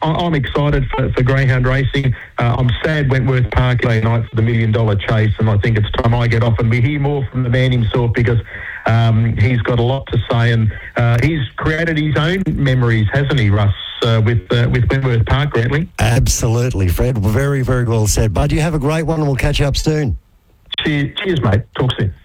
I'm excited for greyhound racing. I'm sad Wentworth Park last night for the $1 million chase, and I think it's time I get off and we hear more from the man himself, because he's got a lot to say, and he's created his own memories, hasn't he, Russ, with Wentworth Park, Brantley? Absolutely, Fred. Very, very well said. Bud, you have a great one, and we'll catch you up soon. Cheers, mate. Talk soon.